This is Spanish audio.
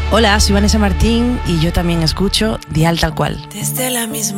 Hola, soy Vanessa Martín y yo también escucho Dial Tal Cual. Desde la misma